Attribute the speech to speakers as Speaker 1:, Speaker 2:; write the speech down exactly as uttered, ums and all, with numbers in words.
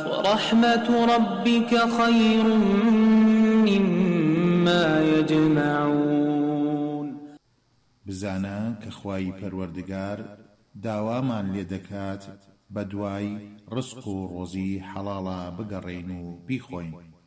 Speaker 1: ورحمة ربك خير مما يجمعون.
Speaker 2: بزانا كخواي پروردگار داوامان لدكات بدواي رزق و روزي حلالا بگرين و بيخوين.